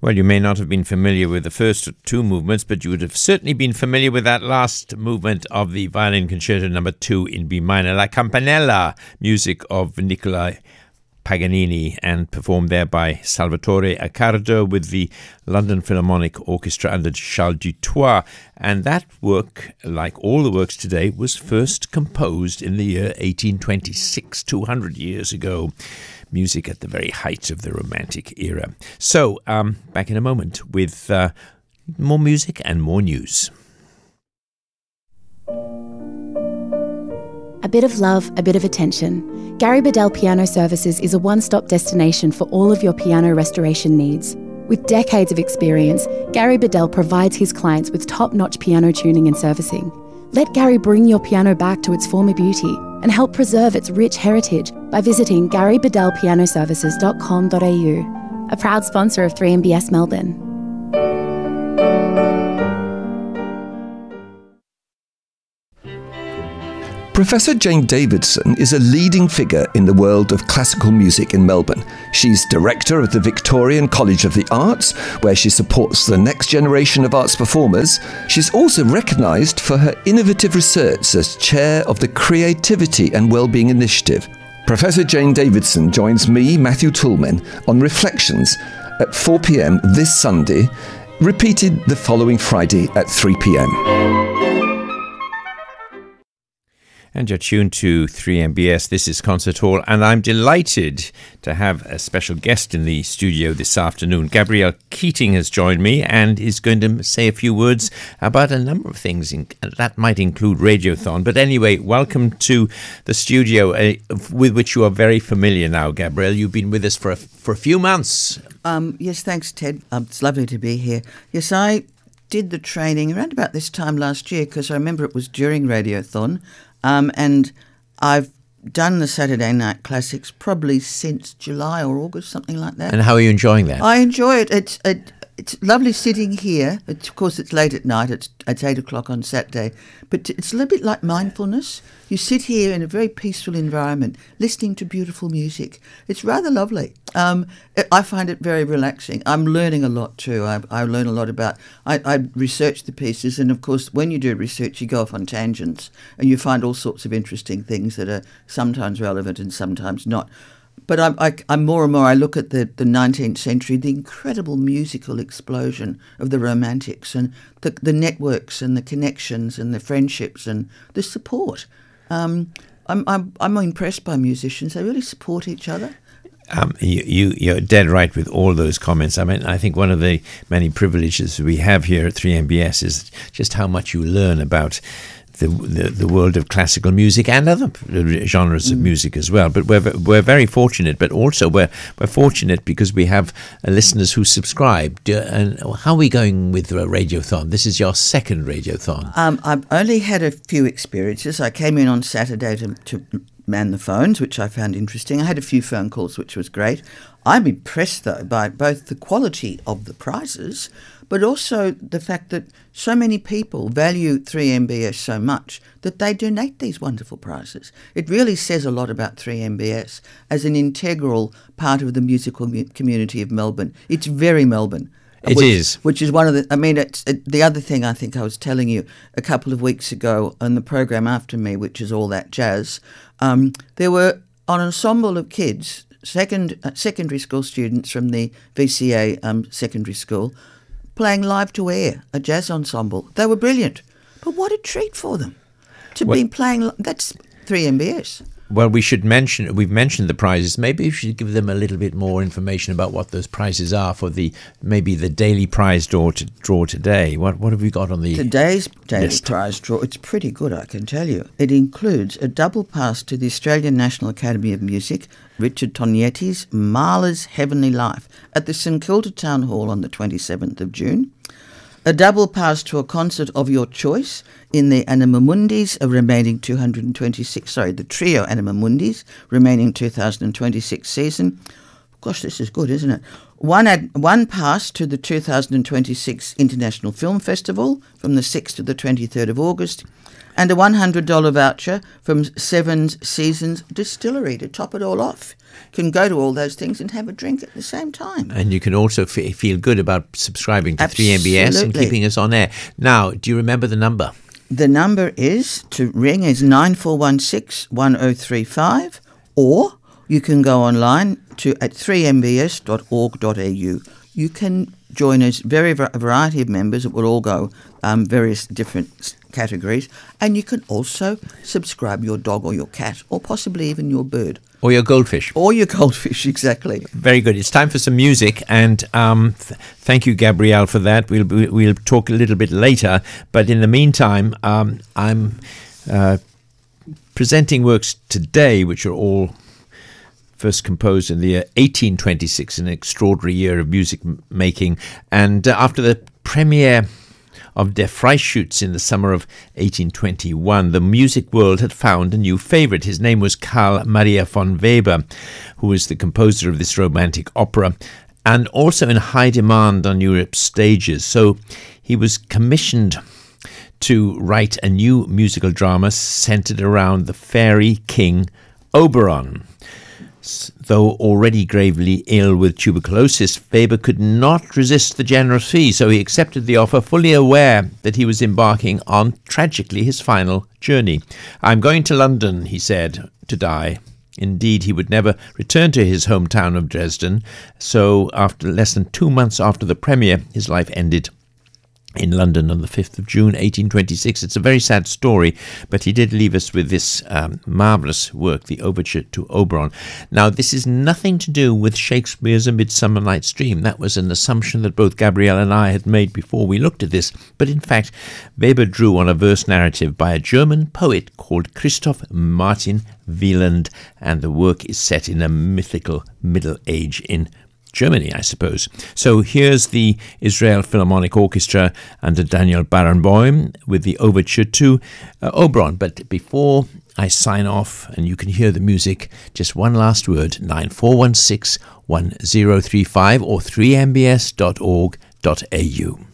Well, you may not have been familiar with the first two movements, but you would have certainly been familiar with that last movement of the Violin Concerto No. 2 in B minor, La Campanella, music of Nicola Paganini, and performed there by Salvatore Accardo with the London Philharmonic Orchestra under Charles Dutoit. And that work, like all the works today, was first composed in the year 1826, 200 years ago. Music at the very height of the Romantic era. So, back in a moment with more music and more news. A bit of love, a bit of attention. Gary Bedell Piano Services is a one-stop destination for all of your piano restoration needs. With decades of experience, Gary Bedell provides his clients with top-notch piano tuning and servicing. Let Gary bring your piano back to its former beauty and help preserve its rich heritage by visiting garybedellpianoservices.com.au, a proud sponsor of 3MBS Melbourne. Professor Jane Davidson is a leading figure in the world of classical music in Melbourne. She's director of the Victorian College of the Arts, where she supports the next generation of arts performers. She's also recognised for her innovative research as chair of the Creativity and Wellbeing Initiative. Professor Jane Davidson joins me, Matthew Toulmin, on Reflections at 4 p.m. this Sunday, repeated the following Friday at 3 p.m. And you're tuned to 3MBS. This is Concert Hall, and I'm delighted to have a special guest in the studio this afternoon. Gabrielle Keating has joined me and is going to say a few words about a number of things. That might include Radiothon. But anyway, welcome to the studio, with which you are very familiar now, Gabrielle. You've been with us for a few months. Yes, thanks, Ted. It's lovely to be here. Yes, I did the training around about this time last year, because I remember it was during Radiothon. And I've done the Saturday Night Classics probably since July or August, something like that. And how are you enjoying that? I enjoy it. It's lovely sitting here. Of course, it's late at night. It's 8 o'clock on Saturday. But it's a little bit like mindfulness. You sit here in a very peaceful environment, listening to beautiful music. It's rather lovely. I find it very relaxing. I'm learning a lot too. I learn a lot about... I research the pieces, and of course, when you do research, you go off on tangents, and you find all sorts of interesting things that are sometimes relevant and sometimes not. But I'm more and more, I look at the 19th century, the incredible musical explosion of the Romantics, and the networks and the connections and the friendships and the support. I'm impressed by musicians. They really support each other. You're dead right with all those comments. I mean, I think one of the many privileges we have here at 3MBS is just how much you learn about the world of classical music and other genres of music as well. But we're very fortunate, but also we're fortunate because we have listeners who subscribe. And how are we going with Radiothon? This is your second Radiothon. I've only had a few experiences. I came in on Saturday to man the phones, which I found interesting. I had a few phone calls, which was great. I'm impressed, though, by both the quality of the prizes, but also the fact that so many people value 3MBS so much that they donate these wonderful prizes. It really says a lot about 3MBS as an integral part of the musical community of Melbourne. It's very Melbourne. Which is one of the... I mean, the other thing I think I was telling you a couple of weeks ago on the program after me, which is All That Jazz, there were an ensemble of kids, secondary school students from the VCA secondary school, playing live to air, a jazz ensemble. They were brilliant. But what a treat for them to be playing. That's 3MBS. Well, we've mentioned the prizes. Maybe we should give them a little bit more information about what those prizes are for maybe the daily prize draw today. What have we got on the today's daily prize draw? It's pretty good, I can tell you. It includes a double pass to the Australian National Academy of Music, Richard Tognetti's Mahler's Heavenly Life at the St Kilda Town Hall on the 27th of June. A double pass to a concert of your choice in the Anima Mundis remaining 226, the trio Anima Mundis remaining 2026 season. Gosh, this is good, isn't it? One pass to the 2026 International Film Festival from the 6th to the 23rd of August, and a $100 voucher from Seven's Seasons Distillery to top it all off. You can go to all those things and have a drink at the same time. And you can also feel good about subscribing to Absolutely. 3MBS and keeping us on air. Now, do you remember the number? The number to ring is 9416-1035, or you can go online at 3mbs.org.au. You can join us, a variety of members. It will all go various different categories. And you can also subscribe your dog or your cat, or possibly even your bird. Or your goldfish. Or your goldfish, exactly. Very good. It's time for some music, and thank you, Gabrielle, for that. We'll talk a little bit later, but in the meantime, I'm presenting works today which are all first composed in the year 1826, an extraordinary year of music making, and after the premiere of Der Freischütz in the summer of 1821, the music world had found a new favourite. His name was Karl Maria von Weber, who was the composer of this romantic opera and also in high demand on Europe's stages. So he was commissioned to write a new musical drama centred around the fairy king Oberon. Though already gravely ill with tuberculosis, Weber could not resist the generous fee, so he accepted the offer, fully aware that he was embarking on, tragically, his final journey. "I'm going to London," he said, "to die." Indeed, he would never return to his hometown of Dresden, so after less than 2 months after the premiere, his life ended in London on the 5th of June, 1826. It's a very sad story, but he did leave us with this marvellous work, the Overture to Oberon. Now, this is nothing to do with Shakespeare's A Midsummer Night's Dream. That was an assumption that both Gabrielle and I had made before we looked at this. But in fact, Weber drew on a verse narrative by a German poet called Christoph Martin Wieland, and the work is set in a mythical Middle Age in Germany, I suppose. So here's the Israel Philharmonic Orchestra under Daniel Barenboim with the Overture to Oberon. But before I sign off and you can hear the music, just one last word, 9416-1035 or 3mbs.org.au.